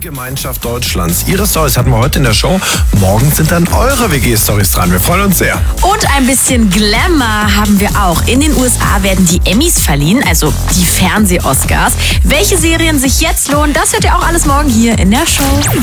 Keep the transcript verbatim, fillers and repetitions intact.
Gemeinschaft Deutschlands. Ihre Storys hatten wir heute in der Show. Morgen sind dann eure W G-Storys dran. Wir freuen uns sehr. Und ein bisschen Glamour haben wir auch. In den U S A werden die Emmys verliehen, also die Fernseh-Oscars. Welche Serien sich jetzt lohnen, das hört ihr auch alles morgen hier in der Show.